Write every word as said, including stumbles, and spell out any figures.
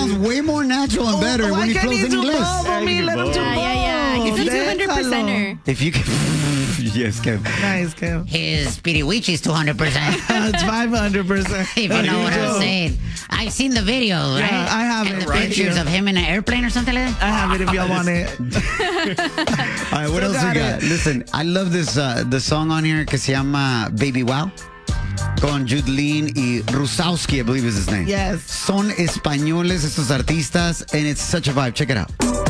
sounds way more natural and better oh, when he can't flows he in do English. both? Yeah, he can Let do him do both. both. Yeah, yeah, yeah. He's a two hundred percenter. If you can, yes, Kev. Nice, Kev. His Piriwichi's two hundred percent. It's five hundred percent. If you know what I'm saying. I've seen the video, right? Yeah, I have and it the right pictures here. of him in an airplane or something like that. I have it if y'all want it. All right, what Still else we got got? it. Listen, I love this uh, the song on here que se llama Baby Wow. Con Judeline y Rusowski, I believe is his name. Yes. Son españoles estos artistas, and it's such a vibe. Check it out.